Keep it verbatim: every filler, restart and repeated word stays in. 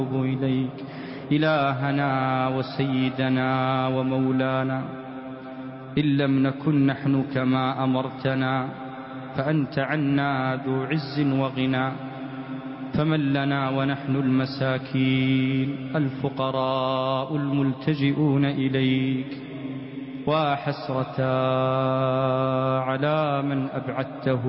إليك إلهنا وسيدنا ومولانا، إن لم نكن نحن كما أمرتنا فأنت عنا ذو عز وغنى، فمن لنا ونحن المساكين الفقراء الملتجئون إليك. وحسرة على من أبعدته